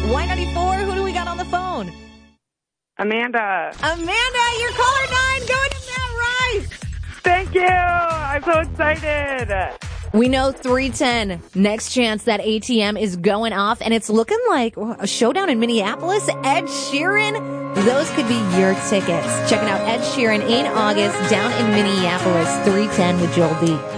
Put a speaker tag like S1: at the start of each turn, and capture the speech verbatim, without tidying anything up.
S1: Y ninety-four, who do we got on the phone?
S2: Amanda.
S1: Amanda, you're caller nine, going to Matt Rife.
S2: Thank you. I'm so excited.
S1: We know three ten. Next chance that A T M is going off, and it's looking like a showdown in Minneapolis. Ed Sheeran, those could be your tickets. Checking out Ed Sheeran in August down in Minneapolis. three ten with Joel D.